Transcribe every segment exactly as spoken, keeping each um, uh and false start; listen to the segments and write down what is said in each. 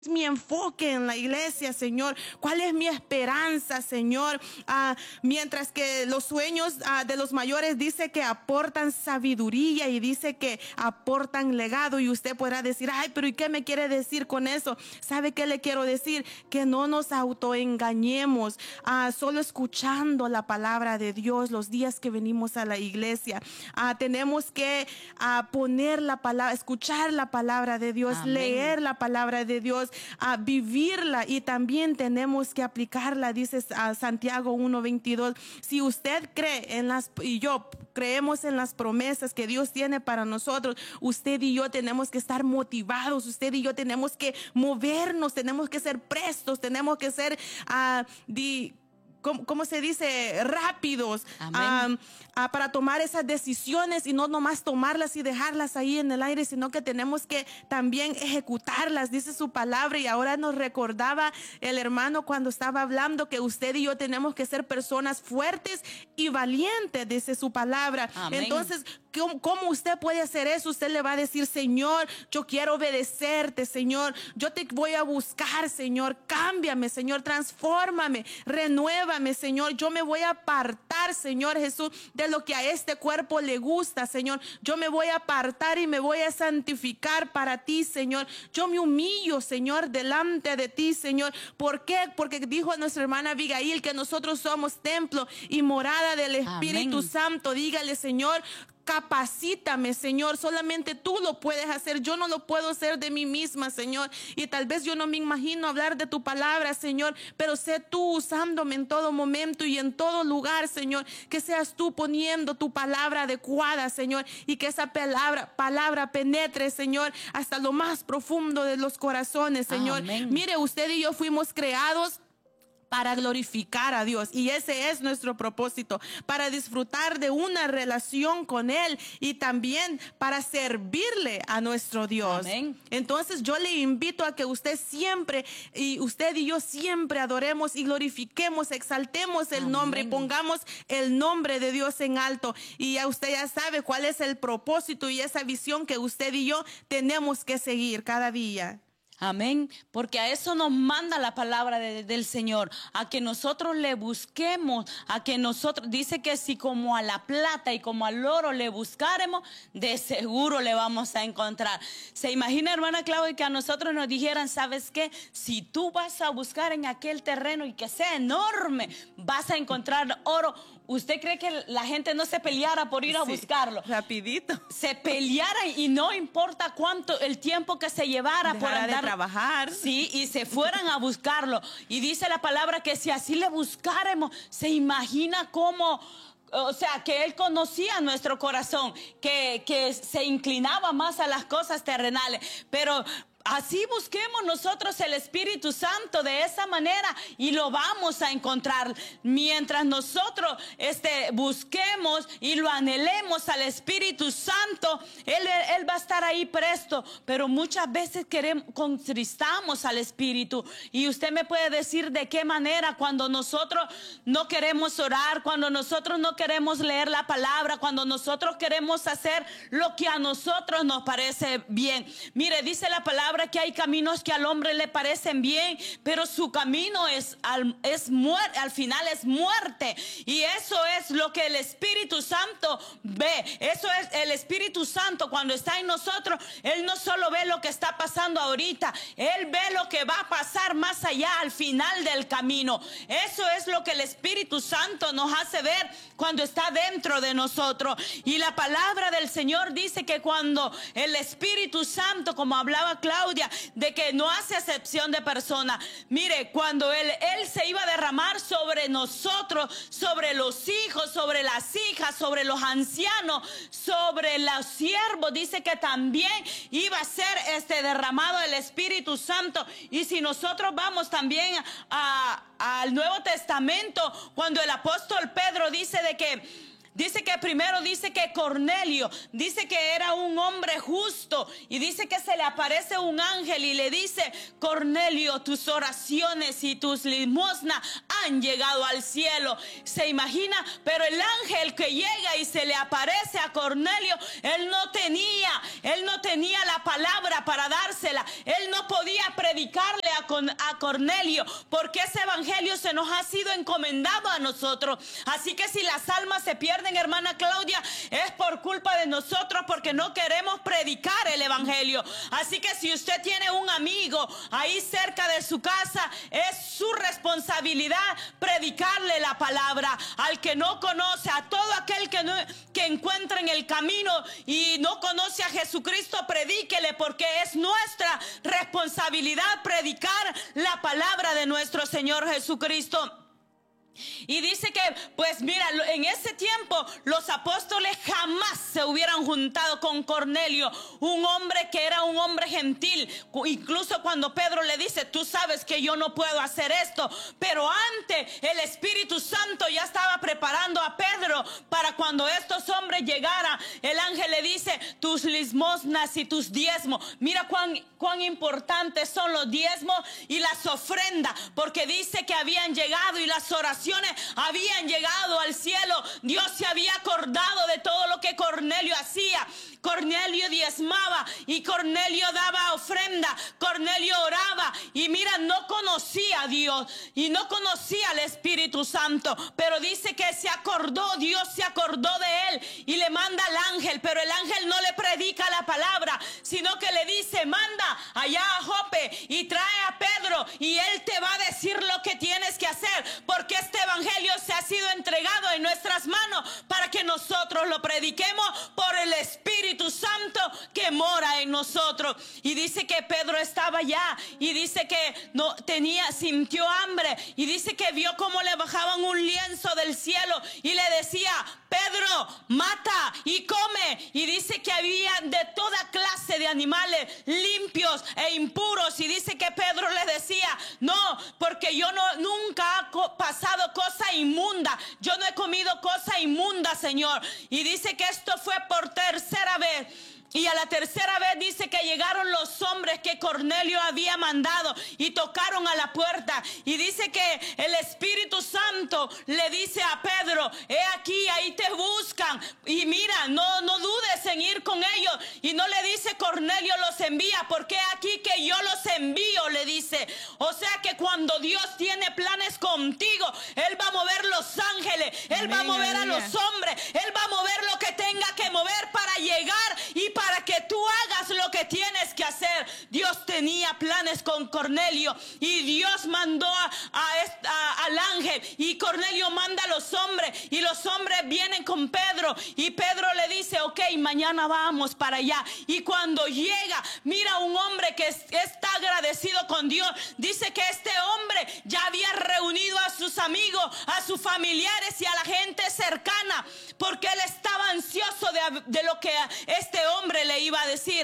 mi enfoque en la iglesia, Señor? ¿Cuál es mi esperanza, Señor? Ah, mientras que los sueños ah, de los mayores dice que aportan sabiduría y dice que aportan legado, y usted podrá decir, ay, pero ¿y qué me quiere decir con eso? ¿Sabe qué le quiero decir? Que no nos autoengañemos ah, solo escuchando la palabra de Dios los días que venimos a la iglesia. Ah, tenemos que ah, poner la palabra, escuchar la palabra de Dios, Amén. Leer la palabra de Dios, a vivirla, y también tenemos que aplicarla, dice a Santiago uno veintidós. Si usted cree en las, y yo creemos en las promesas que Dios tiene para nosotros, usted y yo tenemos que estar motivados, usted y yo tenemos que movernos, tenemos que ser prestos, tenemos que ser uh, di, ¿Cómo, ¿Cómo se dice? Rápidos um, uh, para tomar esas decisiones, y no nomás tomarlas y dejarlas ahí en el aire, sino que tenemos que también ejecutarlas, dice su palabra. Y ahora nos recordaba el hermano cuando estaba hablando que usted y yo tenemos que ser personas fuertes y valientes, dice su palabra. Amén. Entonces, ¿cómo, ¿cómo usted puede hacer eso? Usted le va a decir, Señor, yo quiero obedecerte, Señor, yo te voy a buscar, Señor, cámbiame, Señor, transfórmame, renueva, Señor, yo me voy a apartar, Señor Jesús, de lo que a este cuerpo le gusta, Señor. Yo me voy a apartar y me voy a santificar para ti, Señor. Yo me humillo, Señor, delante de ti, Señor. ¿Por qué? Porque dijo nuestra hermana Abigail que nosotros somos templo y morada del Espíritu Amén. Santo. Dígale, Señor, capacítame, Señor, solamente tú lo puedes hacer, yo no lo puedo hacer de mí misma, Señor, y tal vez yo no me imagino hablar de tu palabra, Señor, pero sé tú usándome en todo momento y en todo lugar, Señor, que seas tú poniendo tu palabra adecuada, Señor, y que esa palabra, palabra penetre, Señor, hasta lo más profundo de los corazones, Señor. Amén. Mire, usted y yo fuimos creados para glorificar a Dios, y ese es nuestro propósito, para disfrutar de una relación con Él y también para servirle a nuestro Dios. Amén. Entonces yo le invito a que usted siempre, y usted y yo siempre adoremos y glorifiquemos, exaltemos el Amén. Nombre y pongamos el nombre de Dios en alto. Y ya usted ya sabe cuál es el propósito y esa visión que usted y yo tenemos que seguir cada día. Amén, porque a eso nos manda la palabra de, del Señor, a que nosotros le busquemos, a que nosotros, dice que si como a la plata y como al oro le buscaremos, de seguro le vamos a encontrar. ¿Se imagina, hermana Claudia, que a nosotros nos dijeran, sabes qué? Si tú vas a buscar en aquel terreno y que sea enorme, vas a encontrar oro. ¿Usted cree que la gente no se peleara por ir a sí, buscarlo? Rapidito. Se peleara y no importa cuánto, el tiempo que se llevara por andar trabajar. Sí, y se fueran a buscarlo. Y dice la palabra que si así le buscáramos, se imagina cómo, o sea, que Él conocía nuestro corazón, que, que se inclinaba más a las cosas terrenales. Pero así busquemos nosotros el Espíritu Santo de esa manera y lo vamos a encontrar. Mientras nosotros este, busquemos y lo anhelemos al Espíritu Santo, Él, Él va a estar ahí presto. Pero muchas veces queremos, contristamos al Espíritu. Y usted me puede decir de qué manera, cuando nosotros no queremos orar, cuando nosotros no queremos leer la palabra, cuando nosotros queremos hacer lo que a nosotros nos parece bien. Mire, dice la palabra que hay caminos que al hombre le parecen bien, pero su camino es al, es muerte, al final es muerte. Y eso es lo que el Espíritu Santo ve. Eso es el Espíritu Santo cuando está en nosotros. Él no solo ve lo que está pasando ahorita, Él ve lo que va a pasar más allá, al final del camino. Eso es lo que el Espíritu Santo nos hace ver cuando está dentro de nosotros. Y la palabra del Señor dice que cuando el Espíritu Santo, como hablaba Claudia, de que no hace excepción de persona. Mire, cuando él, él se iba a derramar sobre nosotros, sobre los hijos, sobre las hijas, sobre los ancianos, sobre los siervos, dice que también iba a ser este derramado el Espíritu Santo. Y si nosotros vamos también a, al Nuevo Testamento, cuando el apóstol Pedro dice de que Dice que primero dice que Cornelio, dice que era un hombre justo y dice que se le aparece un ángel y le dice: Cornelio, tus oraciones y tus limosnas han llegado al cielo. ¿Se imagina? Pero el ángel que llega y se le aparece a Cornelio, él no tenía, él no tenía la palabra para dársela. Él no podía predicarle a, Con, a Cornelio, porque ese evangelio se nos ha sido encomendado a nosotros. Así que si las almas se pierden, hermana Claudia, es por culpa de nosotros, porque no queremos predicar el evangelio. Así que si usted tiene un amigo ahí cerca de su casa, es su responsabilidad predicarle la palabra. Al que no conoce, a todo aquel que, no, que encuentra en el camino y no conoce a Jesucristo, predíquele, porque es nuestra responsabilidad predicar la palabra de nuestro Señor Jesucristo. Y dice que, pues mira, en ese tiempo los apóstoles jamás se hubieran juntado con Cornelio, un hombre que era un hombre gentil. Incluso cuando Pedro le dice: tú sabes que yo no puedo hacer esto, pero antes el Espíritu Santo ya estaba preparando a Pedro para cuando estos hombres llegaran. El ángel le dice: tus limosnas y tus diezmos. Mira cuán, cuán importantes son los diezmos y las ofrendas, porque dice que habían llegado y las oraciones habían llegado al cielo. Dios se había acordado de todo lo que Cornelio hacía. Cornelio diezmaba y Cornelio daba ofrenda. Cornelio oraba y mira, no conocía a Dios y no conocía al Espíritu Santo, pero dice que se acordó, Dios se acordó de él y le manda al ángel, pero el ángel no le predica la palabra, sino que le dice: manda allá a Jope y trae a Pedro y él te va a decir lo que tienes que hacer, porque este evangelio se ha sido entregado en nuestras manos para que nosotros lo prediquemos por el Espíritu Santo que mora en nosotros. Y dice que Pedro estaba allá y dice que no tenía, sintió hambre y dice que vio cómo le bajaban un lienzo del cielo y le decía: Pedro, mata y come. Y dice que había de toda clase de animales limpios e impuros. Y dice que Pedro le decía: no, porque yo no, nunca he pasado cosa inmunda. Yo no he comido cosa inmunda, Señor. Y dice que esto fue por tercera vez. Y a la tercera vez dice que llegaron los hombres que Cornelio había mandado y tocaron a la puerta. Y dice que el Espíritu Santo le dice a Pedro: he aquí, ahí te buscan. Y mira, no, no dudes en ir con ellos. Y no le dice: Cornelio los envía, porque aquí que yo los envío, le dice. O sea que cuando Dios tiene planes contigo, Él va a mover los ángeles, Él Amén, va a mover aleluya. a los hombres, Él va a mover lo que tenga que mover para llegar y para para que tú hagas lo que tienes que hacer. Dios tenía planes con Cornelio y Dios mandó a, a, a, al ángel y Cornelio manda a los hombres y los hombres vienen con Pedro y Pedro le dice: ok, mañana vamos para allá. Y cuando llega, mira, un hombre que es, está agradecido con Dios, dice que este hombre ya había reunido a sus amigos, a sus familiares y a la gente cercana, porque él estaba ansioso de, de lo que este hombre le iba a decir.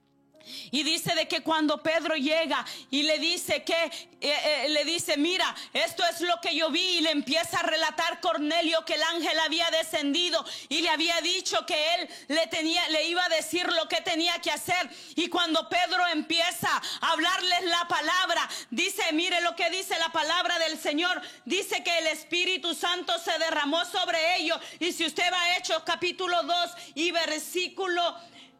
Y dice de que cuando Pedro llega y le dice que eh, eh, le dice: mira, esto es lo que yo vi, y le empieza a relatar Cornelio que el ángel había descendido y le había dicho que él le tenía, le iba a decir lo que tenía que hacer. Y cuando Pedro empieza a hablarles la palabra, dice, mire lo que dice la palabra del Señor, dice que el Espíritu Santo se derramó sobre ellos. Y si usted va a Hechos capítulo dos y versículo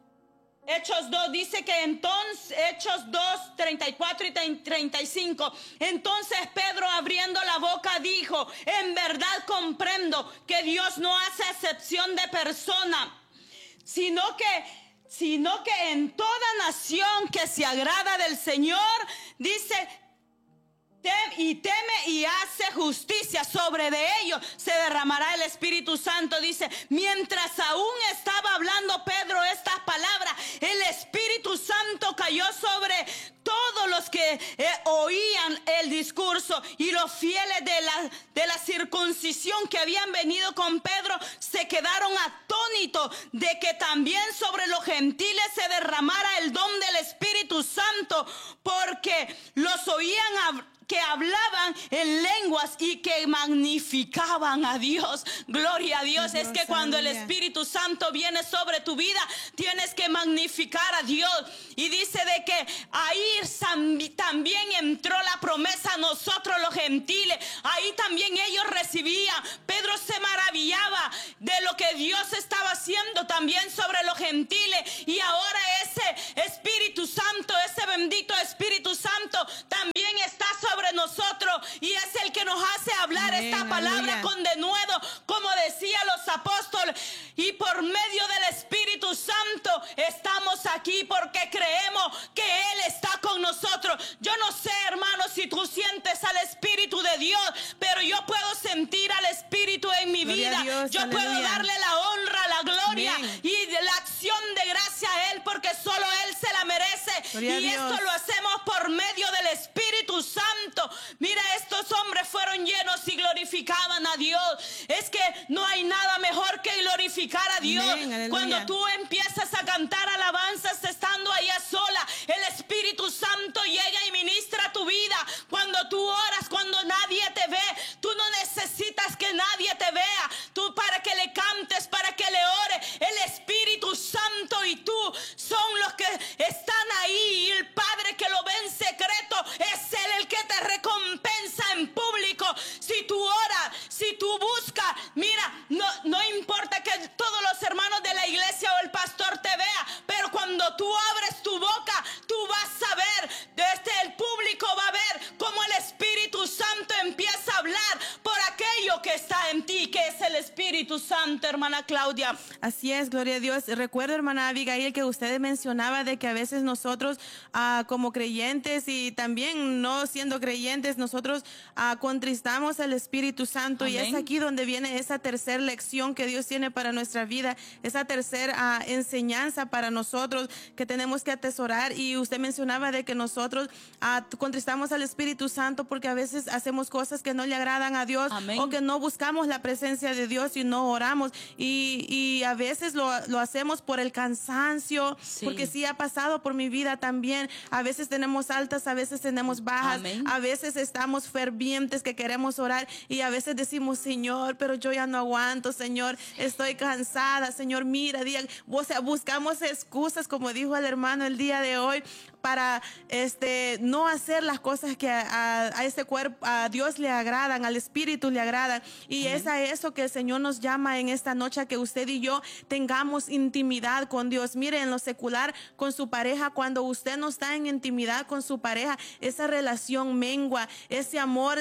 Hechos dos, dice que entonces, Hechos dos, treinta y cuatro y treinta y cinco, entonces Pedro, abriendo la boca, dijo: en verdad comprendo que Dios no hace excepción de persona, sino que, sino que en toda nación que se agrada del Señor, dice, Tem, y teme y hace justicia, sobre de ellos se derramará el Espíritu Santo. Dice, mientras aún estaba hablando Pedro estas palabras, el Espíritu Santo cayó sobre todos los que eh, oían el discurso, y los fieles de la, de la circuncisión que habían venido con Pedro se quedaron atónitos atónito de que también sobre los gentiles se derramara el don del Espíritu Santo, porque los oían hablar, que hablaban en lenguas y que magnificaban a Dios. Gloria a Dios. Dios, es que cuando el Espíritu Santo viene sobre tu vida, tienes que magnificar a Dios. Y dice de que ahí también entró la promesa a nosotros los gentiles. Ahí también ellos recibían. Pedro se maravillaba de lo que Dios estaba haciendo también sobre los gentiles. Y ahora ese Espíritu Santo, ese bendito Espíritu Santo también está sobre nosotros y es el que nos hace hablar Amén, esta palabra aleluya. Con denuedo, como decían los apóstoles, y por medio del Espíritu Santo estamos aquí porque creemos que Él está con nosotros. Yo no sé, hermano, si tú sientes al Espíritu de Dios, pero yo puedo sentir al Espíritu en mi gloria vida. Dios, yo aleluya. Puedo darle la honra, la gloria Amén. Y la acción de gracia a Él, porque solo Él se la merece. Gloria y esto lo hacemos por medio del Espíritu Santo. Mira, estos hombres fueron llenos y glorificaban a Dios. Es que no hay nada mejor que glorificar a Dios. Amén, cuando tú empiezas a cantar alabanzas estando allá sola, el Espíritu Santo llega y ministra tu vida. Cuando tú oras, cuando nadie te ve, tú no necesitas que nadie te vea. Tú para que le cantes, para que le ore, el Espíritu Santo y tú son los que están ahí. Y el Padre que lo ve en secreto es Él el que te recompensa en público. Si tú oras, si tú buscas, mira, no, no importa que todos los hermanos de la iglesia o el pastor te vea, pero cuando tú abres tu boca, tú vas a ver, desde el público va a ver cómo el Espíritu Santo empieza a hablar por aquello que está en ti, que es el Espíritu Santo, hermana Claudia. Así es, gloria a Dios. Recuerdo, hermana Abigail, que usted mencionaba de que a veces nosotros uh, como creyentes y también no siendo creyentes, nosotros uh, contristamos al Espíritu Santo. Amén. Y es aquí donde viene esa tercera lección que Dios tiene para nuestra vida, esa tercera uh, enseñanza para nosotros que tenemos que atesorar. Y usted mencionaba de que nosotros uh, contristamos al Espíritu Santo porque a veces hacemos cosas que no le agradan a Dios. Amén. O que no buscamos la presencia de Dios y no oramos. Y, y a veces lo, lo hacemos por el cansancio, sí. Porque sí ha pasado por mi vida también. A veces tenemos altas, a veces tenemos bajas. Amén. A veces estamos fervientes que queremos orar y a veces decimos, Señor, pero yo ya no aguanto, Señor, estoy cansada, Señor, mira, día, o sea, buscamos excusas, como dijo el hermano el día de hoy, para este no hacer las cosas que a, a, a ese cuerpo, a Dios le agradan, al Espíritu le agradan. Y Amén. Es a eso que el Señor nos llama en esta noche, a que usted y yo tengamos intimidad con Dios. Mire, en lo secular, con su pareja, cuando usted no está en intimidad con su pareja, esa relación mengua, ese amor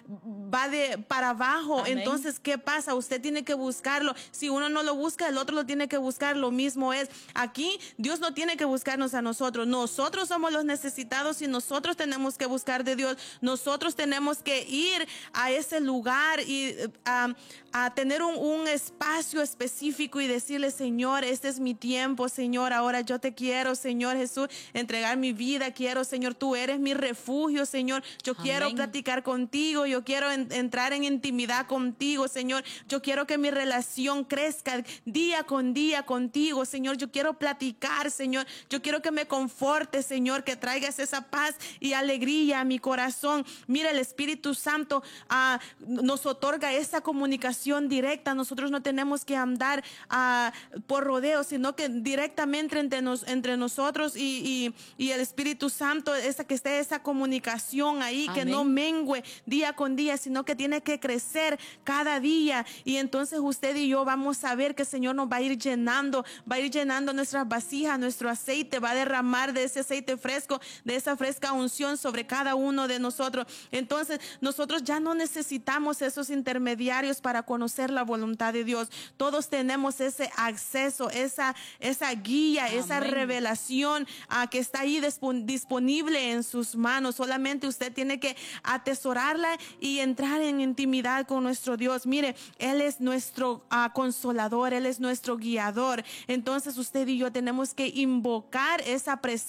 va de para abajo. Amén. Entonces, ¿qué pasa? Usted tiene que buscarlo. Si uno no lo busca, el otro lo tiene que buscar. Lo mismo es aquí. Dios no tiene que buscarnos a nosotros. Nosotros somos los necesitados y nosotros tenemos que buscar de Dios. Nosotros tenemos que ir a ese lugar y a, a tener un, un espacio específico y decirle, Señor, este es mi tiempo, Señor, ahora yo te quiero, Señor Jesús, entregar mi vida, quiero, Señor, tú eres mi refugio, Señor, yo Amén. Quiero platicar contigo, yo quiero en, entrar en intimidad contigo, Señor, yo quiero que mi relación crezca día con día contigo, Señor, yo quiero platicar, Señor, yo quiero que me conforte, Señor, que traigas esa paz y alegría a mi corazón. Mira, el Espíritu Santo uh, nos otorga esa comunicación directa. Nosotros no tenemos que andar uh, por rodeos, sino que directamente entre, nos, entre nosotros y, y, y el Espíritu Santo, esa, que esté esa comunicación ahí, Amén. Que no mengue día con día, sino que tiene que crecer cada día. Y entonces usted y yo vamos a ver que el Señor nos va a ir llenando, va a ir llenando nuestras vasijas, nuestro aceite, va a derramar de ese aceite fresco, de esa fresca unción sobre cada uno de nosotros. Entonces nosotros ya no necesitamos esos intermediarios para conocer la voluntad de Dios. Todos tenemos ese acceso, esa, esa guía, Amén. Esa revelación uh, que está ahí disponible en sus manos. Solamente usted tiene que atesorarla y entrar en intimidad con nuestro Dios. Mire, Él es nuestro uh, consolador, Él es nuestro guiador. Entonces usted y yo tenemos que invocar esa presencia de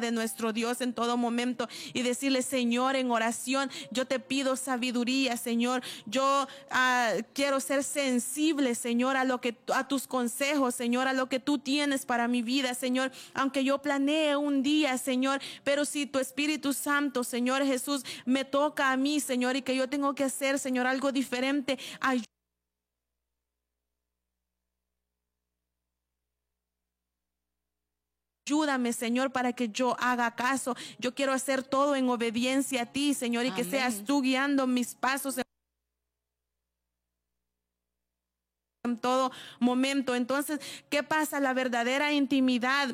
de nuestro Dios en todo momento y decirle: Señor, en oración yo te pido sabiduría, Señor. Yo uh, quiero ser sensible, Señor, a lo que a tus consejos, Señor, a lo que tú tienes para mi vida, Señor. Aunque yo planee un día, Señor, pero si tu Espíritu Santo, Señor Jesús, me toca a mí, Señor, y que yo tengo que hacer, Señor, algo diferente, ayúdame. Ayúdame, Señor, para que yo haga caso. Yo quiero hacer todo en obediencia a ti, Señor, y Amén. Que seas tú guiando mis pasos en todo momento. Entonces, ¿qué pasa? La verdadera intimidad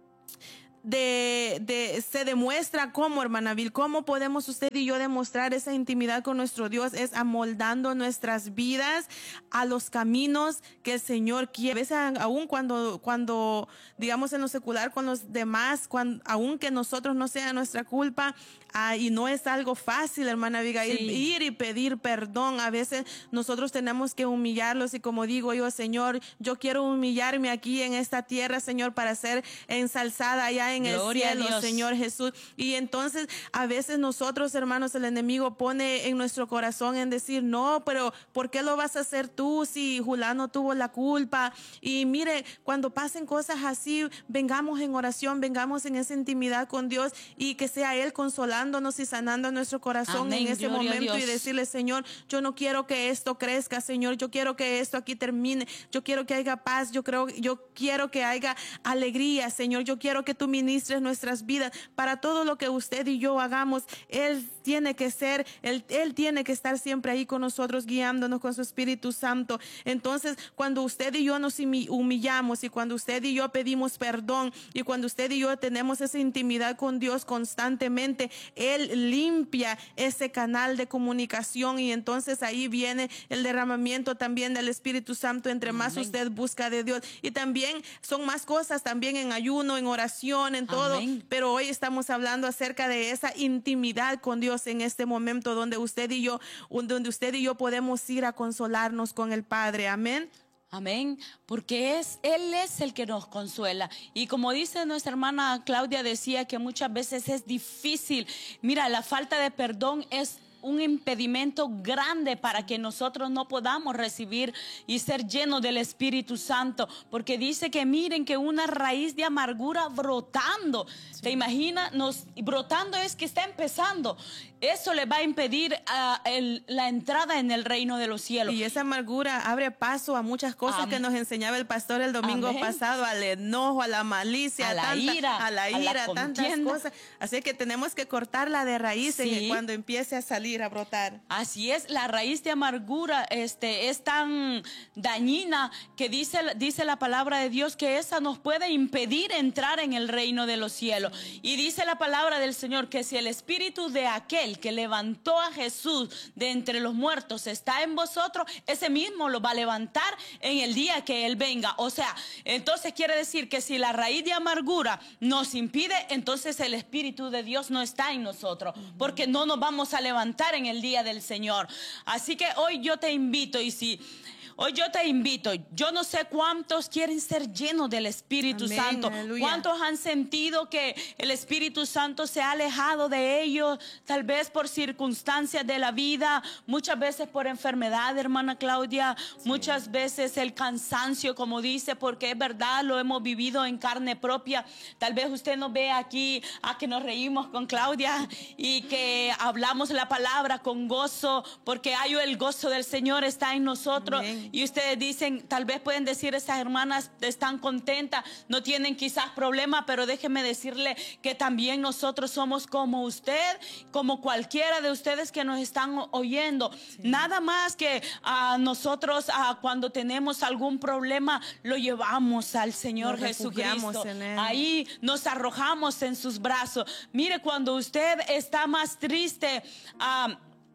De, de, se demuestra cómo, hermana Vil, cómo podemos usted y yo demostrar esa intimidad con nuestro Dios, es amoldando nuestras vidas a los caminos que el Señor quiere. A veces, aún cuando, cuando digamos en lo secular con los demás, cuando, aún que nosotros no sea nuestra culpa, ah, y no es algo fácil, hermana Abigail, sí. ir y pedir perdón. A veces nosotros tenemos que humillarlos, y como digo yo, Señor, yo quiero humillarme aquí en esta tierra, Señor, para ser ensalzada allá en Gloria el cielo, Señor Jesús. Y entonces a veces nosotros, hermanos, el enemigo pone en nuestro corazón en decir: no, pero ¿por qué lo vas a hacer tú si Julano tuvo la culpa? Y mire, cuando pasen cosas así, vengamos en oración, vengamos en esa intimidad con Dios, y que sea Él consolándonos y sanando nuestro corazón. Amén. En ese Gloria momento, y decirle: Señor, yo no quiero que esto crezca, Señor, yo quiero que esto aquí termine, yo quiero que haya paz, yo creo, yo quiero que haya alegría, Señor, yo quiero que tú ministres nuestras vidas. Para todo lo que usted y yo hagamos, Él tiene que ser, Él, Él tiene que estar siempre ahí con nosotros, guiándonos con su Espíritu Santo. Entonces, cuando usted y yo nos humillamos, y cuando usted y yo pedimos perdón, y cuando usted y yo tenemos esa intimidad con Dios constantemente, Él limpia ese canal de comunicación, y entonces ahí viene el derramamiento también del Espíritu Santo entre más Amén. Usted busca de Dios. Y también son más cosas, también en ayuno, en oración, en todo. Amén. Pero hoy estamos hablando acerca de esa intimidad con Dios en este momento, donde usted y yo, donde usted y yo podemos ir a consolarnos con el Padre. Amén. Amén, porque es, Él es el que nos consuela. Y como dice nuestra hermana Claudia, decía que muchas veces es difícil. Mira, la falta de perdón es un impedimento grande para que nosotros no podamos recibir y ser llenos del Espíritu Santo, porque dice que miren que una raíz de amargura brotando, sí. ¿Te imaginas? Nos, brotando es que está empezando. Eso le va a impedir uh, el, la entrada en el reino de los cielos. Y esa amargura abre paso a muchas cosas Amén. Que nos enseñaba el pastor el domingo Amén. Pasado, al enojo, a la malicia, a la tanta, ira, a la ira, a la tantas cosas. Así que tenemos que cortarla de raíz, sí. cuando empiece a salir, a brotar. Así es, la raíz de amargura este, es tan dañina que dice, dice la palabra de Dios que esa nos puede impedir entrar en el reino de los cielos. Y dice la palabra del Señor que si el espíritu de aquel que levantó a Jesús de entre los muertos está en vosotros, ese mismo lo va a levantar en el día que Él venga. O sea, entonces quiere decir que si la raíz de amargura nos impide, entonces el Espíritu de Dios no está en nosotros, porque no nos vamos a levantar en el día del Señor. Así que hoy yo te invito, y si Hoy yo te invito, yo no sé cuántos quieren ser llenos del Espíritu Amén, Santo. Aleluya. Cuántos han sentido que el Espíritu Santo se ha alejado de ellos, tal vez por circunstancias de la vida, muchas veces por enfermedad, hermana Claudia, sí. muchas veces el cansancio, como dice, porque es verdad, lo hemos vivido en carne propia. Tal vez usted nos ve aquí a que nos reímos con Claudia y que hablamos la palabra con gozo, porque hay el gozo del Señor está en nosotros. Amén. Y ustedes dicen, tal vez pueden decir, esas hermanas están contentas, no tienen quizás problema, pero déjeme decirle que también nosotros somos como usted, como cualquiera de ustedes que nos están oyendo. Sí. Nada más que a nosotros a, cuando tenemos algún problema, lo llevamos al Señor Jesucristo. Ahí nos arrojamos en sus brazos. Mire, cuando usted está más triste, uh,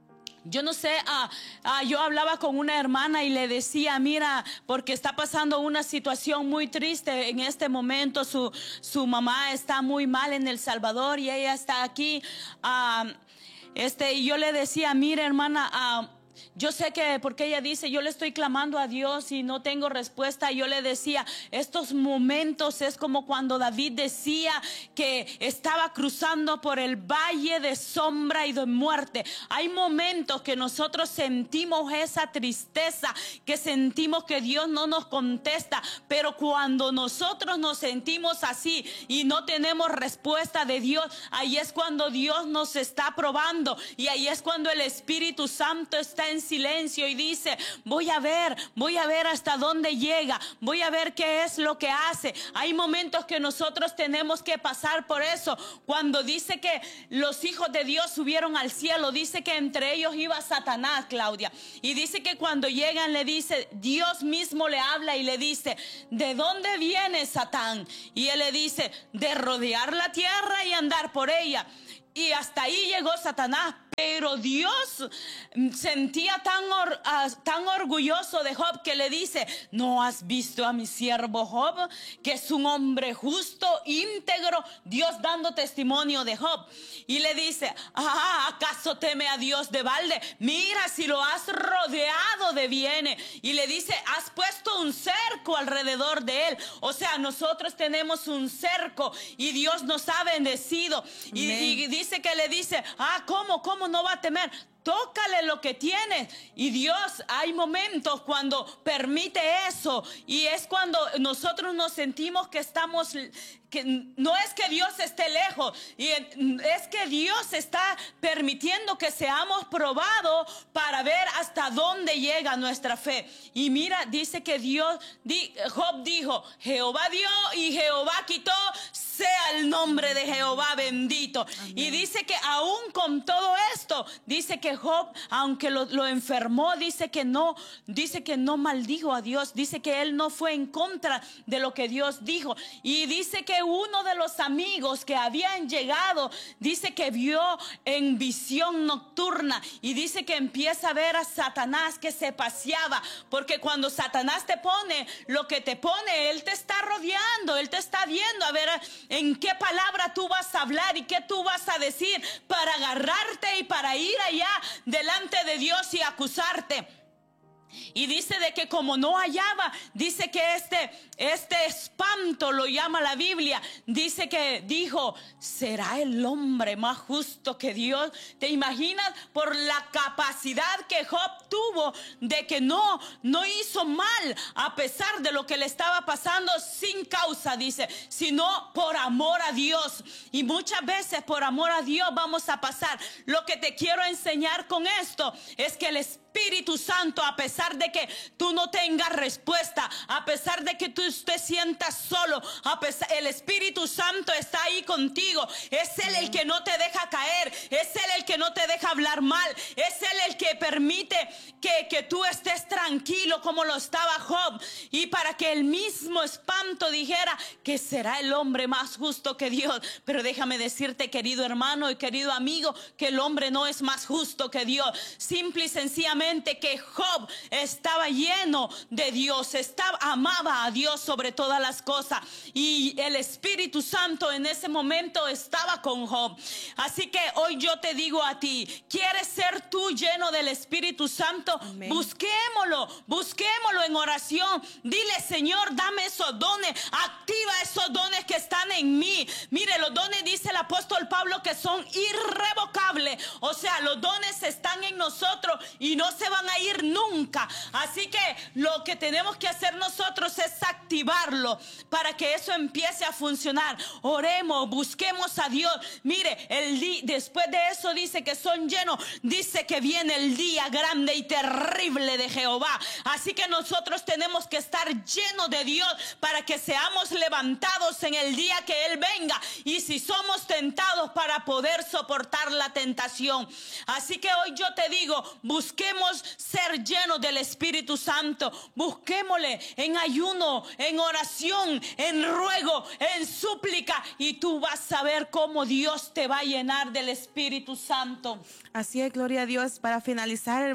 Yo no sé, ah, ah, yo hablaba con una hermana y le decía, mira, porque está pasando una situación muy triste en este momento, su, su mamá está muy mal en El Salvador y ella está aquí, ah, este, y yo le decía, mira hermana, ah, Yo sé que, porque ella dice, yo le estoy clamando a Dios y no tengo respuesta. Yo le decía, estos momentos es como cuando David decía que estaba cruzando por el valle de sombra y de muerte. Hay momentos que nosotros sentimos esa tristeza, que sentimos que Dios no nos contesta, pero cuando nosotros nos sentimos así y no tenemos respuesta de Dios, ahí es cuando Dios nos está probando, y ahí es cuando el Espíritu Santo está en silencio y dice, voy a ver, voy a ver hasta dónde llega, voy a ver qué es lo que hace. Hay momentos que nosotros tenemos que pasar por eso. Cuando dice que los hijos de Dios subieron al cielo, dice que entre ellos iba Satanás, Claudia, y dice que cuando llegan le dice, Dios mismo le habla y le dice, ¿de dónde viene Satán? Y él le dice, de rodear la tierra y andar por ella. Y hasta ahí llegó Satanás. Pero Dios sentía tan, or, uh, tan orgulloso de Job que le dice, ¿no has visto a mi siervo Job, que es un hombre justo, íntegro? Dios dando testimonio de Job. Y le dice, ah, ¿acaso teme a Dios de balde? Mira si lo has rodeado de bienes. Y le dice, has puesto un cerco alrededor de él. O sea, nosotros tenemos un cerco y Dios nos ha bendecido. Y, y dice que le dice, ah, ¿cómo, cómo no va a temer? Tócale lo que tienes. Y Dios, hay momentos cuando permite eso, y es cuando nosotros nos sentimos que estamos, que no es que Dios esté lejos, y es que Dios está permitiendo que seamos probados para ver hasta dónde llega nuestra fe. Y mira, dice que Dios, Job dijo, Jehová dio y Jehová quitó, sea el nombre de Jehová bendito. Amén. Y dice que aún con todo esto, dice que Job, aunque lo, lo enfermó, dice que no, dice que no maldijo a Dios, dice que él no fue en contra de lo que Dios dijo. Y dice que uno de los amigos que habían llegado, dice que vio en visión nocturna, y dice que empieza a ver a Satanás que se paseaba, porque cuando Satanás te pone lo que te pone, él te está rodeando, él te está viendo a ver en qué palabra tú vas a hablar y qué tú vas a decir para agarrarte y para ir allá delante de Dios y acusarte. Y dice de que como no hallaba, dice que este, este espanto lo llama la Biblia. Dice que dijo, ¿será el hombre más justo que Dios? ¿Te imaginas? Por la capacidad que Job tuvo de que no, no hizo mal a pesar de lo que le estaba pasando sin causa, dice, sino por amor a Dios. Y muchas veces por amor a Dios vamos a pasar. Lo que te quiero enseñar con esto es que el Espíritu Espíritu Santo, a pesar de que tú no tengas respuesta, a pesar de que tú te sientas solo, a pesar, el Espíritu Santo está ahí contigo. Es Él el que no te deja caer, es Él el que no te deja hablar mal, es Él el que permite que, que tú estés tranquilo como lo estaba Job. Y para que el mismo espanto dijera que será el hombre más justo que Dios. Pero déjame decirte, querido hermano y querido amigo, que el hombre no es más justo que Dios. Simple y sencillamente que Job estaba lleno de Dios, estaba, amaba a Dios sobre todas las cosas, y el Espíritu Santo en ese momento estaba con Job. Así que hoy yo te digo a ti, ¿quieres ser tú lleno del Espíritu Santo? Amén. Busquémoslo, busquémoslo en oración. Dile, Señor, dame esos dones, activa esos dones que están en mí. Mire, los dones, dice el apóstol Pablo, que son irrevocables. O sea, los dones están en nosotros y no se van a ir nunca. Así que lo que tenemos que hacer nosotros es activarlo para que eso empiece a funcionar. Oremos, busquemos a Dios. Mire, el di- después de eso dice que son llenos, dice que viene el día grande y terrible de Jehová. Así que nosotros tenemos que estar llenos de Dios para que seamos levantados en el día que Él venga, y si somos tentados, para poder soportar la tentación. Así que hoy yo te digo, busquemos ser llenos del Espíritu Santo. Busquémosle en ayuno, en oración, en ruego, en súplica, y tú vas a ver cómo Dios te va a llenar del Espíritu Santo. Así es, gloria a Dios. Para finalizar, hermana Viga,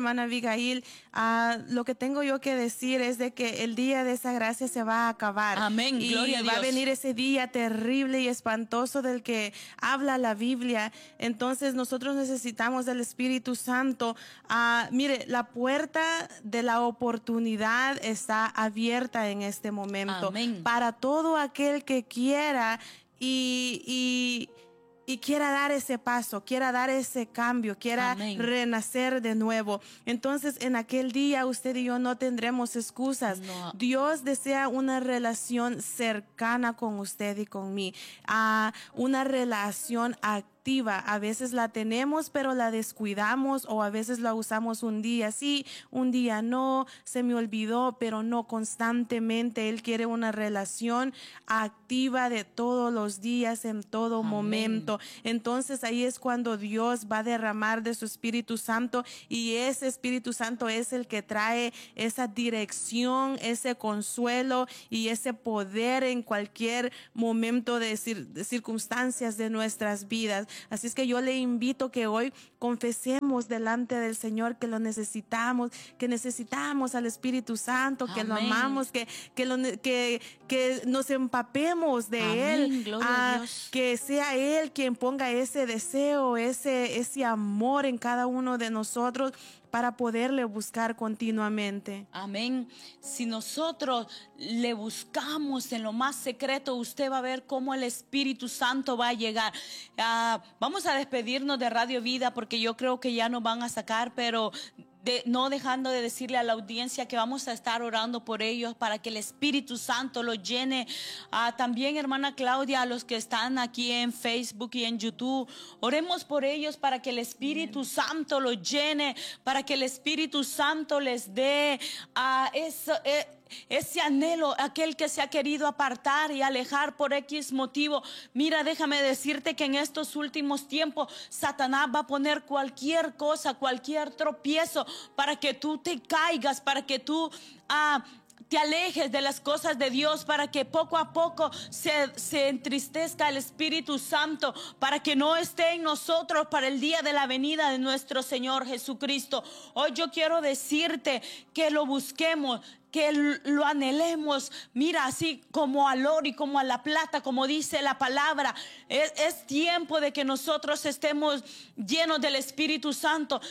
Abigail, uh, lo que tengo yo que decir es de que el día de esa gracia se va a acabar. Amén, y gloria a Dios. Va a venir ese día terrible y espantoso del que habla la Biblia. Entonces nosotros necesitamos del Espíritu Santo. Uh, mire, la puerta de la oportunidad está abierta en este momento. Amén. Para todo aquel que quiera y... y Y quiera dar ese paso, quiera dar ese cambio, quiera Amén. renacer de nuevo. Entonces, en aquel día, usted y yo no tendremos excusas. No. Dios desea una relación cercana con usted y con mí. Uh, una relación activa. A veces la tenemos, pero la descuidamos, o a veces la usamos un día sí, un día no, se me olvidó, pero no constantemente. Él quiere una relación activa de todos los días, en todo Amén. momento. Entonces ahí es cuando Dios va a derramar de su Espíritu Santo, y ese Espíritu Santo es el que trae esa dirección, ese consuelo y ese poder en cualquier momento de, cir de circunstancias de nuestras vidas. Así es que yo le invito que hoy confesemos delante del Señor que lo necesitamos, que necesitamos al Espíritu Santo, que Amén. lo amamos, que, que, lo, que, que nos empapemos de Amén. Él, Gloria a a, Dios. que sea Él quien ponga ese deseo, ese, ese amor en cada uno de nosotros, para poderle buscar continuamente. Amén. Si nosotros le buscamos en lo más secreto, usted va a ver cómo el Espíritu Santo va a llegar. Uh, vamos a despedirnos de Radio Vida porque yo creo que ya nos van a sacar, pero De, no dejando de decirle a la audiencia que vamos a estar orando por ellos para que el Espíritu Santo los llene. Uh, también, hermana Claudia, a los que están aquí en Facebook y en YouTube, oremos por ellos para que el Espíritu Amén. Santo los llene, para que el Espíritu Santo les dé uh, eso. Eh, ese anhelo, aquel que se ha querido apartar y alejar por X motivo. Mira, déjame decirte que en estos últimos tiempos Satanás va a poner cualquier cosa, cualquier tropiezo para que tú te caigas, para que tú ah, te alejes de las cosas de Dios, para que poco a poco se, se entristezca el Espíritu Santo, para que no esté en nosotros para el día de la venida de nuestro Señor Jesucristo. Hoy yo quiero decirte que lo busquemos, que lo anhelemos, mira, así como al oro y como a la plata, como dice la palabra. Es, es tiempo de que nosotros estemos llenos del Espíritu Santo.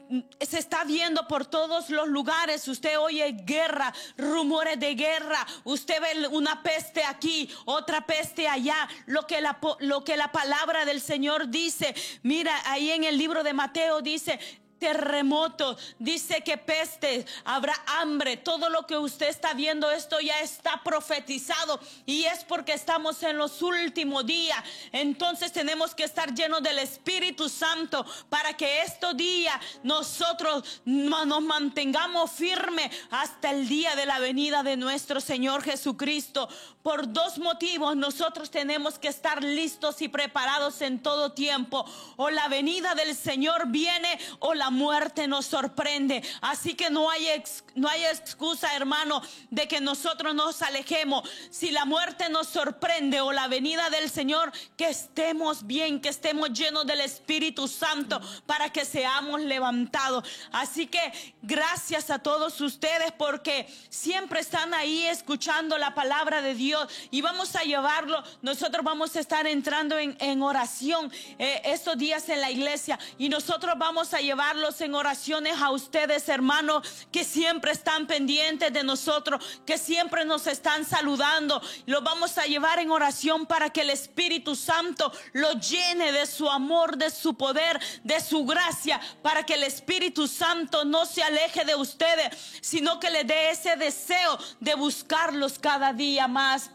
Se está viendo por todos los lugares. Usted oye guerra, rumores de guerra. Usted ve una peste aquí, otra peste allá. Lo que la, lo que la palabra del Señor dice. Mira, ahí en el libro de Mateo dice: terremotos, dice que peste, habrá hambre. Todo lo que usted está viendo, esto ya está profetizado, y es porque estamos en los últimos días. Entonces tenemos que estar llenos del Espíritu Santo para que estos días nosotros nos mantengamos firmes hasta el día de la venida de nuestro Señor Jesucristo. Por dos motivos nosotros tenemos que estar listos y preparados en todo tiempo. O la venida del Señor viene, o la muerte nos sorprende. Así que no hay, ex, no hay excusa, hermano, de que nosotros nos alejemos. Si la muerte nos sorprende o la venida del Señor, que estemos bien, que estemos llenos del Espíritu Santo para que seamos levantados. Así que gracias a todos ustedes porque siempre están ahí escuchando la palabra de Dios, y vamos a llevarlo. Nosotros vamos a estar entrando en, en oración eh, estos días en la iglesia, y nosotros vamos a llevarlos en oraciones a ustedes, hermanos, que siempre están pendientes de nosotros, que siempre nos están saludando. Los vamos a llevar en oración para que el Espíritu Santo los llene de su amor, de su poder, de su gracia, para que el Espíritu Santo no se aleje de ustedes, sino que les dé ese deseo de buscarlos cada día más.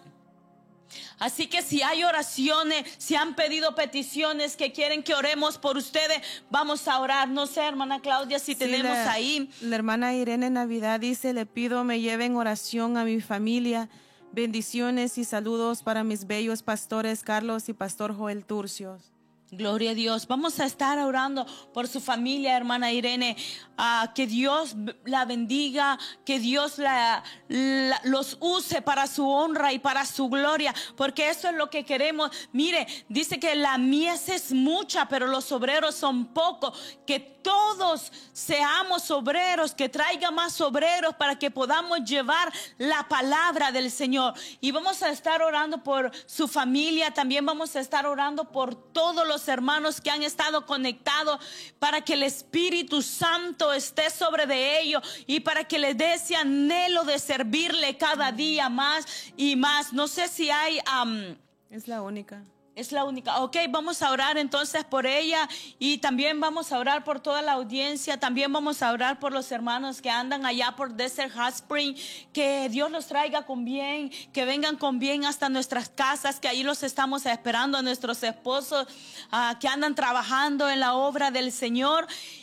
Así que si hay oraciones, si han pedido peticiones que quieren que oremos por ustedes, vamos a orar. No sé, hermana Claudia, si sí, tenemos la, ahí. La hermana Irene Navidad dice: le pido me lleven oración a mi familia. Bendiciones y saludos para mis bellos pastores Carlos y pastor Joel Turcios. Gloria a Dios. Vamos a estar orando por su familia, hermana Irene. Uh, que Dios la bendiga, que Dios la, la, los use para su honra y para su gloria, porque eso es lo que queremos. Mire, dice que la mies es mucha, pero los obreros son pocos. Que todos seamos obreros, que traiga más obreros para que podamos llevar la palabra del Señor. Y vamos a estar orando por su familia, también vamos a estar orando por todos los hermanos que han estado conectados, para que el Espíritu Santo esté sobre de ellos y para que les dé ese anhelo de servirle cada día más y más. No sé si hay... Um, es la única. Es la única. Ok, vamos a orar entonces por ella y también vamos a orar por toda la audiencia. También vamos a orar por los hermanos que andan allá por Desert Hot Spring. Que Dios los traiga con bien, que vengan con bien hasta nuestras casas, que ahí los estamos esperando a nuestros esposos uh, que andan trabajando en la obra del Señor.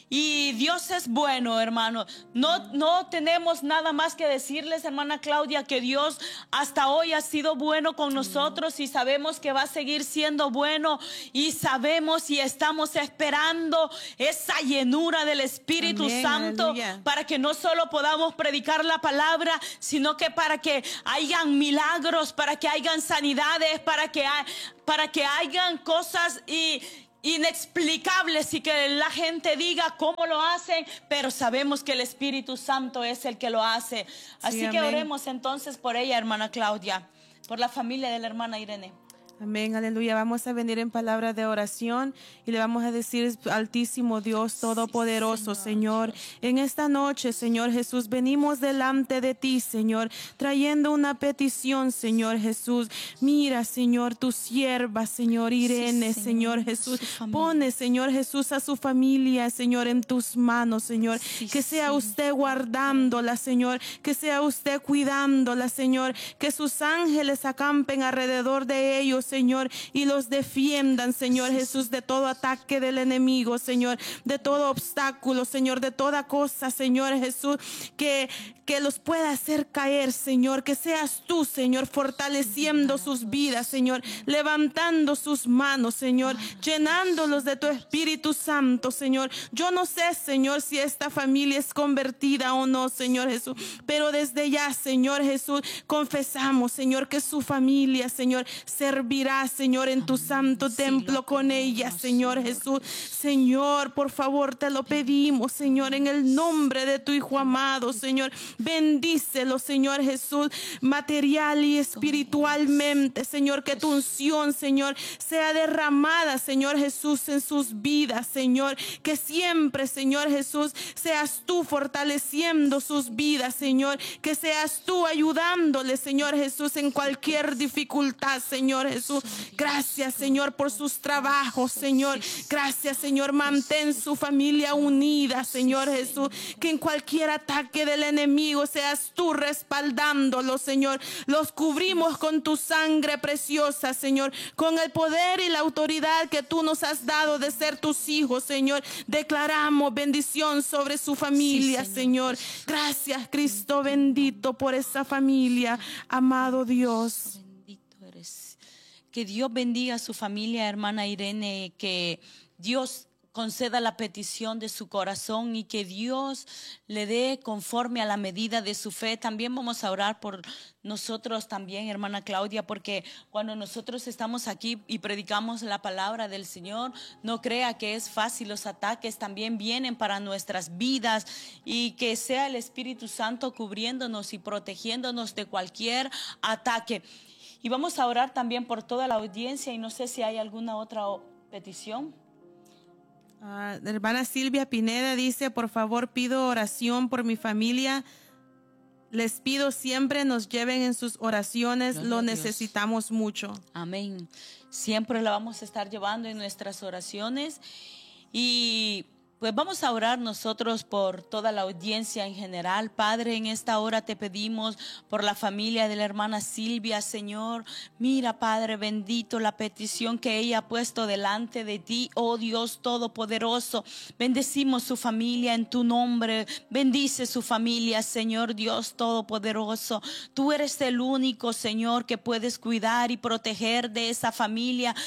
Y Dios es bueno, hermano. No, no tenemos nada más que decirles, hermana Claudia, que Dios hasta hoy ha sido bueno con nosotros y sabemos que va a seguir siendo bueno y sabemos y estamos esperando esa llenura del Espíritu Amén, Santo, aleluya. Para que no solo podamos predicar la palabra, sino que para que hayan milagros, para que hayan sanidades, para que, hay, para que hayan cosas y inexplicables y que la gente diga cómo lo hacen, pero sabemos que el Espíritu Santo es el que lo hace. Así sí, que amén. Oremos entonces por ella, hermana Claudia, por la familia de la hermana Irene. Amén, aleluya. Vamos a venir en palabra de oración y le vamos a decir: Altísimo Dios Todopoderoso, sí, Señor, Señor, en esta noche, Señor Jesús, venimos delante de ti, Señor, trayendo una petición, Señor Jesús. Mira, Señor, tu sierva, Señor Irene, sí, Señor, Señor Jesús, pone, Señor Jesús, a su familia, Señor, en tus manos, Señor, sí, que sea sí, usted guardándola, Señor, que sea usted cuidándola, Señor, que sus ángeles acampen alrededor de ellos, Señor, y los defiendan, Señor Jesús, de todo ataque del enemigo, Señor, de todo obstáculo, Señor, de toda cosa, Señor Jesús, que, que los pueda hacer caer, Señor, que seas tú, Señor, fortaleciendo sus vidas, Señor, levantando sus manos, Señor, llenándolos de tu Espíritu Santo, Señor. Yo no sé, Señor, si esta familia es convertida o no, Señor Jesús, pero desde ya, Señor Jesús, confesamos, Señor, que su familia, Señor, servirá, Señor, en tu santo templo con ella, Señor Jesús. Señor, por favor, te lo pedimos, Señor, en el nombre de tu Hijo amado, Señor. Bendícelo, Señor Jesús, material y espiritualmente, Señor, que tu unción, Señor, sea derramada, Señor Jesús, en sus vidas, Señor, que siempre, Señor Jesús, seas tú fortaleciendo sus vidas, Señor, que seas tú ayudándole, Señor Jesús, en cualquier dificultad, Señor Jesús. Gracias, Señor, por sus trabajos, Señor. Gracias, Señor, mantén su familia unida, Señor Jesús, que en cualquier ataque del enemigo seas tú respaldándolo, Señor. Los cubrimos con tu sangre preciosa, Señor, con el poder y la autoridad que tú nos has dado de ser tus hijos, Señor. Declaramos bendición sobre su familia, sí, Señor. Señor. Gracias, Cristo bendito, por esa familia, amado Dios. Bendito eres. Que Dios bendiga a su familia, hermana Irene, que Dios conceda la petición de su corazón y que Dios le dé conforme a la medida de su fe. También vamos a orar por nosotros también, hermana Claudia, porque cuando nosotros estamos aquí y predicamos la palabra del Señor, no crea que es fácil. Los ataques también vienen para nuestras vidas y que sea el Espíritu Santo cubriéndonos y protegiéndonos de cualquier ataque. Y vamos a orar también por toda la audiencia y no sé si hay alguna otra petición. Uh, la hermana Silvia Pineda dice: por favor, pido oración por mi familia. Les pido siempre nos lleven en sus oraciones. Gloria Lo necesitamos mucho. Amén. Siempre la vamos a estar llevando en nuestras oraciones. Y pues vamos a orar nosotros por toda la audiencia en general. Padre, en esta hora te pedimos por la familia de la hermana Silvia, Señor. Mira, Padre bendito, la petición que ella ha puesto delante de ti, oh Dios Todopoderoso. Bendecimos su familia en tu nombre. Bendice su familia, Señor Dios Todopoderoso. Tú eres el único, Señor, que puedes cuidar y proteger de esa familia.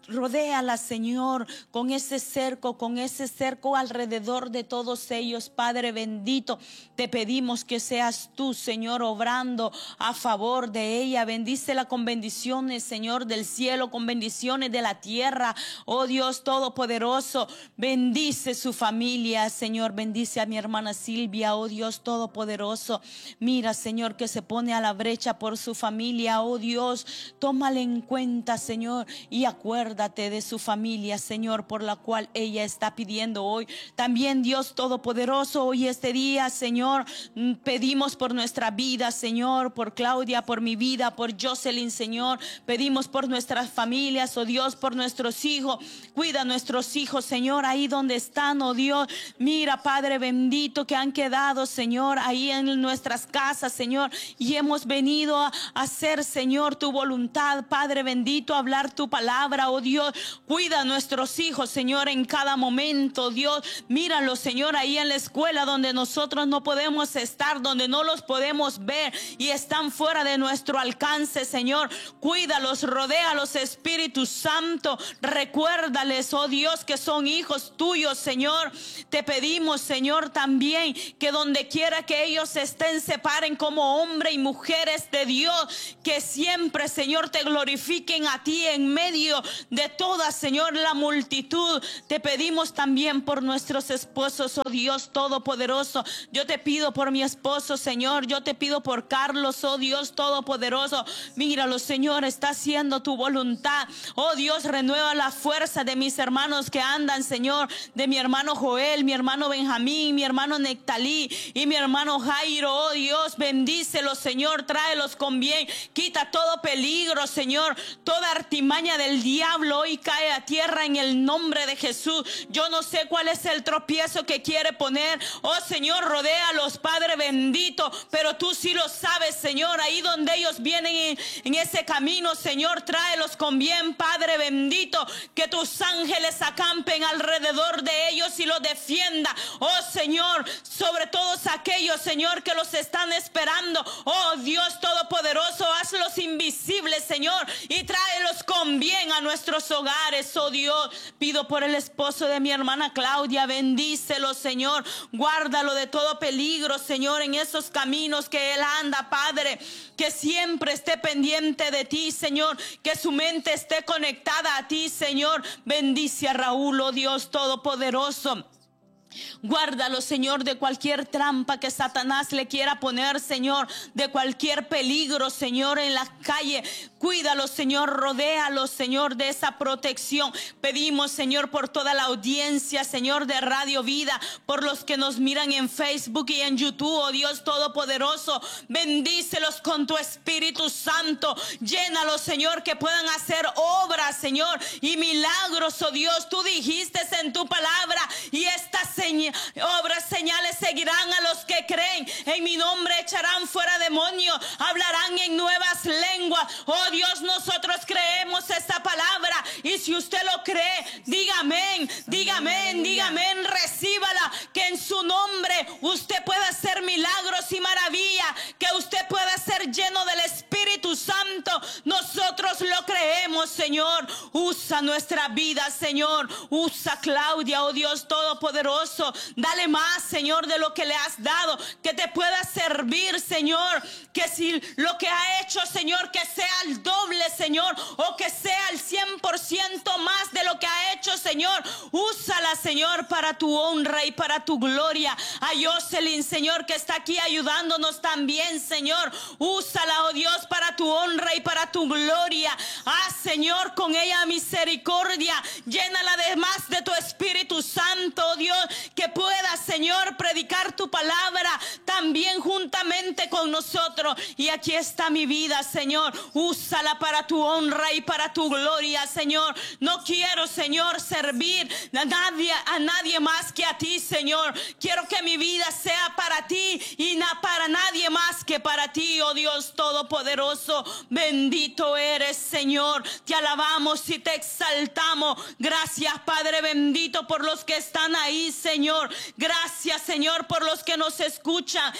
Rodéala, Señor, con ese cerco, con ese cerco alrededor de todos ellos, Padre bendito. Te pedimos que seas tú, Señor, obrando a favor de ella. Bendícela con bendiciones, Señor, del cielo, con bendiciones de la tierra. Oh Dios Todopoderoso, bendice su familia, Señor. Bendice a mi hermana Silvia, oh Dios Todopoderoso. Mira, Señor, que se pone a la brecha por su familia, oh Dios. Tómale en cuenta, Señor, y acuérdate de su familia, Señor, por la cual ella está pidiendo hoy. También, Dios Todopoderoso, hoy este día, Señor, pedimos por nuestra vida, Señor, por Claudia, por mi vida, por Jocelyn, Señor. Pedimos por nuestras familias, oh Dios, por nuestros hijos. Cuida a nuestros hijos, Señor, ahí donde están, oh Dios. Mira, Padre bendito, que han quedado, Señor, ahí en nuestras casas, Señor, y hemos venido a hacer, Señor, tu voluntad, Padre bendito, a hablar tu palabra, oh Dios. Cuida a nuestros hijos, Señor, en cada momento, Dios. Míralos, Señor, ahí en la escuela donde nosotros no podemos estar, donde no los podemos ver y están fuera de nuestro alcance, Señor. Cuídalos, rodéalos, Espíritu Santo. Recuérdales, oh Dios, que son hijos tuyos, Señor. Te pedimos, Señor, también que donde quiera que ellos estén, se paren como hombres y mujeres de Dios, que siempre, Señor, te glorifiquen a ti en medio de toda, Señor, la multitud. Te pedimos también por nuestros esposos, oh Dios Todopoderoso. Yo te pido por mi esposo, Señor. Yo te pido por Carlos, oh Dios Todopoderoso. Míralo, Señor, está haciendo tu voluntad. Oh Dios, renueva la fuerza de mis hermanos que andan, Señor, de mi hermano Joel, mi hermano Benjamín, mi hermano Nectalí y mi hermano Jairo. Oh Dios, bendícelos, Señor, tráelos con bien. Quita todo peligro, Señor, toda artimaña del diablo hoy cae a tierra en el nombre de Jesús. Yo no sé cuál es el tropiezo que quiere poner. Oh Señor, rodéalos, Padre bendito, pero tú sí lo sabes, Señor. Ahí donde ellos vienen en, en ese camino, Señor, tráelos con bien, Padre bendito. Que tus ángeles acampen alrededor de ellos y los defienda. Oh Señor, sobre todos aquellos, Señor, que los están esperando. Oh Dios Todopoderoso, hazlos invisibles, Señor, y tráelos con bien a nuestros hogares, oh Dios. Pido por el esposo de mi hermana Claudia, bendícelo, Señor. Guárdalo de todo peligro, Señor, en esos caminos que él anda, Padre. Que siempre esté pendiente de ti, Señor. Que su mente esté conectada a ti, Señor. Bendice a Raúl, oh Dios Todopoderoso. Guárdalo, Señor, de cualquier trampa que Satanás le quiera poner, Señor, de cualquier peligro, Señor, en la calle. Cuídalo, Señor, rodéalo, Señor, de esa protección. Pedimos, Señor, por toda la audiencia, Señor, de Radio Vida, por los que nos miran en Facebook y en YouTube, oh Dios Todopoderoso. Bendícelos con tu Espíritu Santo. Llénalos, Señor, que puedan hacer obras, Señor, y milagros, oh Dios. Tú dijiste en tu palabra, y estas señales, obras, señales seguirán a los que creen. En mi nombre echarán fuera demonios, hablarán en nuevas lenguas. Oh Dios, nosotros creemos esta palabra, y si usted lo cree, diga amén, diga amén, diga amén, recíbala. Que en su nombre usted pueda hacer milagros y maravillas, que usted pueda ser lleno del Espíritu Santo. Nosotros lo creemos, Señor. Usa nuestra vida, Señor. Usa Claudia, oh Dios Todopoderoso. Dale más, Señor, de lo que le has dado, que te pueda servir, Señor. Que si lo que ha hecho, Señor, que sea el doble, Señor, o que sea el cien por ciento más de lo que ha hecho, Señor. Úsala, Señor, para tu honra y para tu gloria. A Jocelyn, Señor, que está aquí ayudándonos también, Señor. Úsala, oh Dios, para tu honra y para tu gloria. Haz, Señor, con ella misericordia. Llénala de más de tu Espíritu Santo, oh Dios, que pueda, Señor, predicar tu palabra también juntamente con nosotros. Y aquí está mi vida, Señor. Úsala para tu honra y para tu gloria, Señor. No quiero, Señor, servir a nadie, a nadie más que a ti, Señor. Quiero que mi vida sea para ti y no para nadie más que para ti, oh Dios Todopoderoso. Bendito eres, Señor. Te alabamos y te exaltamos. Gracias, Padre bendito, por los que están ahí, Señor. Gracias, Señor, por los que nos escuchan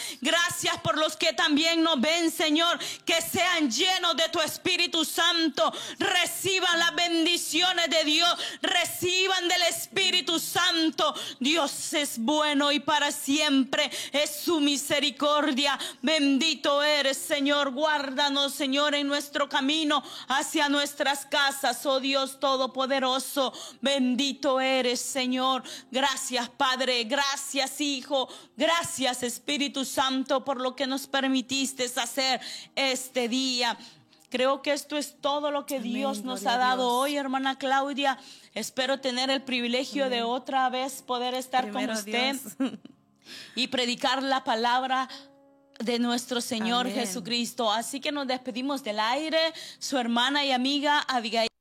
Gracias por los que también nos ven, Señor, que sean llenos de tu Espíritu Santo. Reciban las bendiciones de Dios, reciban del Espíritu Santo. Dios es bueno y para siempre es su misericordia. Bendito eres, Señor. Guárdanos, Señor, en nuestro camino hacia nuestras casas, oh Dios Todopoderoso. Bendito eres, Señor. Gracias, Padre. Gracias, Hijo. Gracias, Espíritu Santo, por lo que nos permitiste hacer este día. Creo que esto es todo lo que Amén, Dios nos ha dado hoy, hermana Claudia. Espero tener el privilegio Amén. de otra vez poder estar Primero con usted Dios. y predicar la palabra de nuestro Señor Amén. Jesucristo. Así que nos despedimos del aire. Su hermana y amiga Abigail.